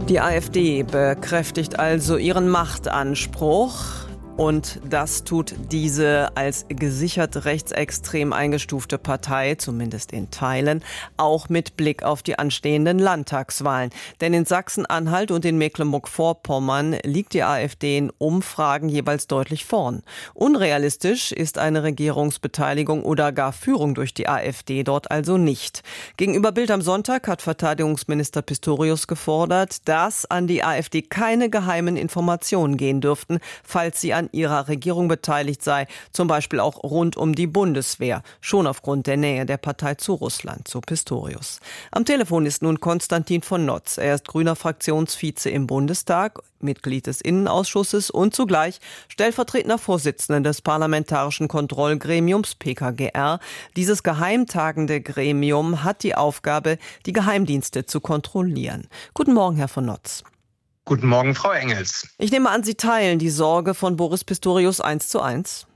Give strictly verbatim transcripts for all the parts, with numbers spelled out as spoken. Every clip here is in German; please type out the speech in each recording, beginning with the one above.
Die AfD bekräftigt also ihren Machtanspruch. Und das tut diese als gesichert rechtsextrem eingestufte Partei, zumindest in Teilen, auch mit Blick auf die anstehenden Landtagswahlen. Denn in Sachsen-Anhalt und in Mecklenburg-Vorpommern liegt die AfD in Umfragen jeweils deutlich vorn. Unrealistisch ist eine Regierungsbeteiligung oder gar Führung durch die AfD dort also nicht. Gegenüber Bild am Sonntag hat Verteidigungsminister Pistorius gefordert, dass an die AfD keine geheimen Informationen gehen dürften, falls sie an ihrer Regierung beteiligt sei, zum Beispiel auch rund um die Bundeswehr, schon aufgrund der Nähe der Partei zu Russland, so Pistorius. Am Telefon ist nun Konstantin von Notz. Er ist grüner Fraktionsvize im Bundestag, Mitglied des Innenausschusses und zugleich stellvertretender Vorsitzender des Parlamentarischen Kontrollgremiums P K G R. Dieses geheimtagende Gremium hat die Aufgabe, die Geheimdienste zu kontrollieren. Guten Morgen, Herr von Notz. Guten Morgen, Frau Engels. Ich nehme an, Sie teilen die Sorge von Boris Pistorius eins zu eins.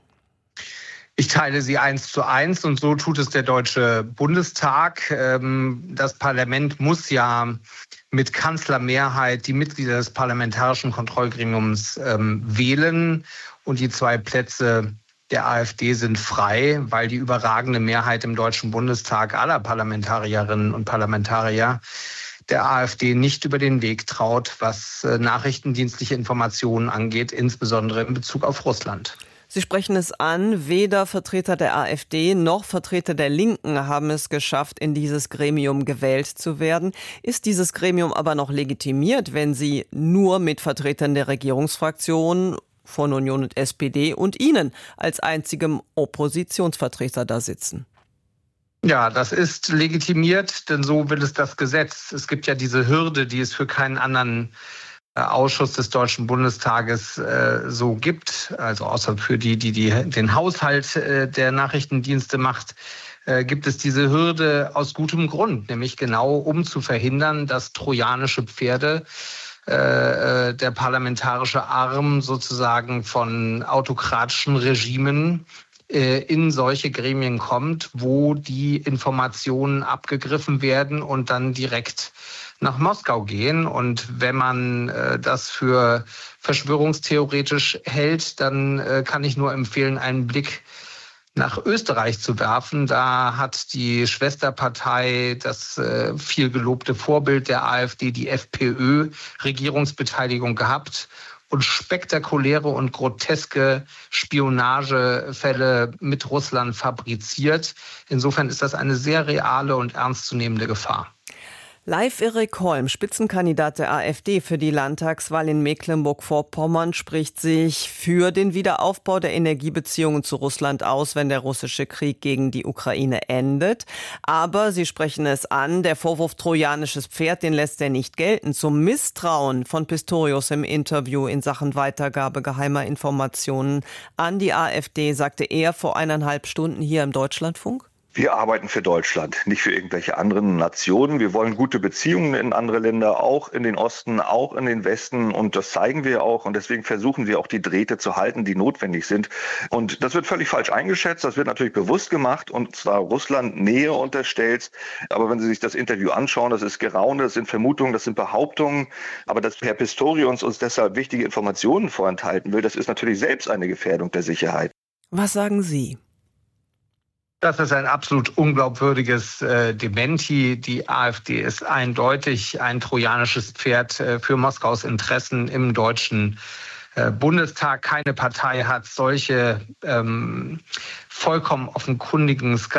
Ich teile sie eins zu eins und so tut es der Deutsche Bundestag. Das Parlament muss ja mit Kanzlermehrheit die Mitglieder des Parlamentarischen Kontrollgremiums wählen und die zwei Plätze der AfD sind frei, weil die überragende Mehrheit im Deutschen Bundestag aller Parlamentarierinnen und Parlamentarier der AfD nicht über den Weg traut, was nachrichtendienstliche Informationen angeht, insbesondere in Bezug auf Russland. Sie sprechen es an, weder Vertreter der AfD noch Vertreter der Linken haben es geschafft, in dieses Gremium gewählt zu werden. Ist dieses Gremium aber noch legitimiert, wenn Sie nur mit Vertretern der Regierungsfraktion von Union und S P D und Ihnen als einzigem Oppositionsvertreter da sitzen? Ja, das ist legitimiert, denn so will es das Gesetz. Es gibt ja diese Hürde, die es für keinen anderen Ausschuss des Deutschen Bundestages äh, so gibt, also außer für die, die, die den Haushalt äh, der Nachrichtendienste macht, äh, gibt es diese Hürde aus gutem Grund, nämlich genau um zu verhindern, dass trojanische Pferde, äh, der parlamentarische Arm sozusagen von autokratischen Regimen in solche Gremien kommt, wo die Informationen abgegriffen werden und dann direkt nach Moskau gehen. Und wenn man äh, das für verschwörungstheoretisch hält, dann äh, kann ich nur empfehlen, einen Blick nach Österreich zu werfen. Da hat die Schwesterpartei, das äh, viel gelobte Vorbild der AfD, die FPÖ, Regierungsbeteiligung gehabt und spektakuläre und groteske Spionagefälle mit Russland fabriziert. Insofern ist das eine sehr reale und ernstzunehmende Gefahr. Live Erik Holm, Spitzenkandidat der AfD für die Landtagswahl in Mecklenburg-Vorpommern, spricht sich für den Wiederaufbau der Energiebeziehungen zu Russland aus, wenn der russische Krieg gegen die Ukraine endet. Aber Sie sprechen es an, der Vorwurf trojanisches Pferd, den lässt er nicht gelten. Zum Misstrauen von Pistorius im Interview in Sachen Weitergabe geheimer Informationen an die AfD sagte er vor eineinhalb Stunden hier im Deutschlandfunk. Wir arbeiten für Deutschland, nicht für irgendwelche anderen Nationen. Wir wollen gute Beziehungen in andere Länder, auch in den Osten, auch in den Westen. Und das zeigen wir auch. Und deswegen versuchen wir auch die Drähte zu halten, die notwendig sind. Und das wird völlig falsch eingeschätzt. Das wird natürlich bewusst gemacht und zwar Russland Nähe unterstellt. Aber wenn Sie sich das Interview anschauen, das ist Geraune, das sind Vermutungen, das sind Behauptungen. Aber dass Herr Pistorius uns deshalb wichtige Informationen vorenthalten will, das ist natürlich selbst eine Gefährdung der Sicherheit. Was sagen Sie? Das ist ein absolut unglaubwürdiges äh, Dementi. Die AfD ist eindeutig ein trojanisches Pferd äh, für Moskaus Interessen im Deutschen äh, Bundestag. Keine Partei hat solche ähm, vollkommen offenkundigen Skandale